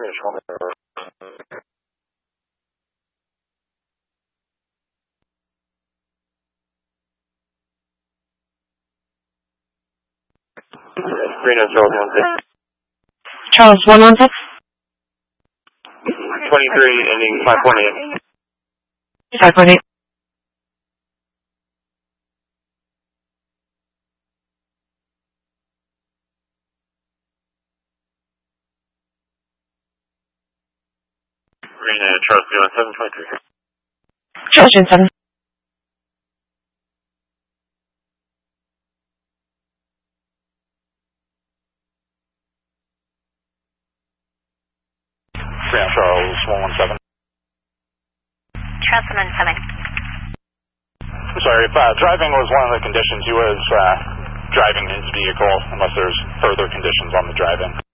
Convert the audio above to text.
Reno, Charles 1-6. Charles 1-1-6. 23, ending 5.8. 5.8. Reno, Charles 317, 23. Charles 7. Charles 117. Charles 117. I'm sorry, if driving was one of the conditions, he was driving his vehicle unless there's further conditions on the driving.